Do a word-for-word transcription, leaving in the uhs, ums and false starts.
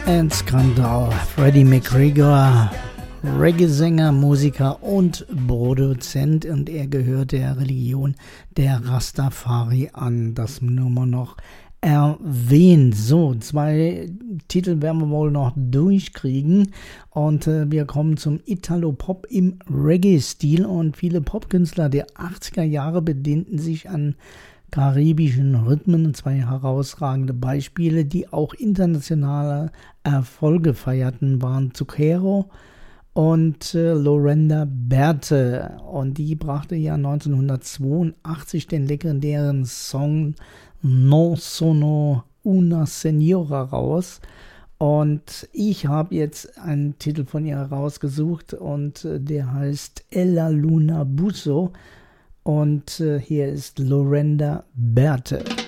Ein Skandal. Freddie McGregor, Reggae-Sänger, Musiker und Produzent, und er gehört der Religion der Rastafari an. Das nur mal noch erwähnt. So, zwei Titel werden wir wohl noch durchkriegen, und äh, wir kommen zum Italo-Pop im Reggae-Stil, und viele Popkünstler der achtziger Jahre bedienten sich an karibischen Rhythmen. Zwei herausragende Beispiele, die auch internationale Erfolge feierten, waren Zucchero und äh, Lorenda Berthe, und die brachte ja neunzehnhundertzweiundachtzig den legendären Song Non Sono Una Senora raus, und ich habe jetzt einen Titel von ihr rausgesucht, und äh, der heißt Ella Luna Busso, und äh, hier ist Lorenda Berthe.